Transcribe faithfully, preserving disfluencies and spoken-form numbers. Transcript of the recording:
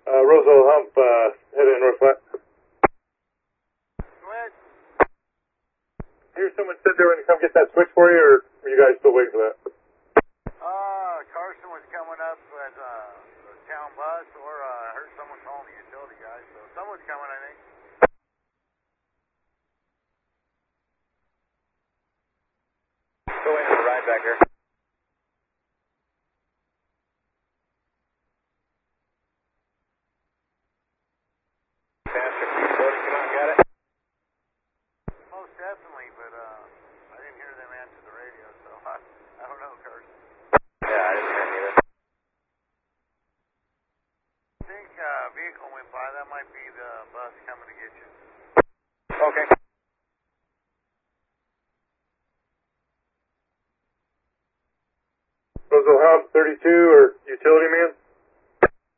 Uh, Roseville Hump, uh, heading northwest. Go ahead. Here, someone said they were going to come get that switch for you, or are you guys still waiting for that? Uh, Carson was coming up with uh, the town bus, or uh, I heard someone calling the utility guys, so someone's coming, I think. Go in for the ride back here. Pastor, utility, come out and get it? Most definitely, but uh, I didn't hear them answer the radio, so I, I don't know, Carson. Yeah, I didn't hear him either. I think a uh, vehicle went by. That might be the bus coming to get you. Okay. Roseville Hump, thirty-two, or utility man?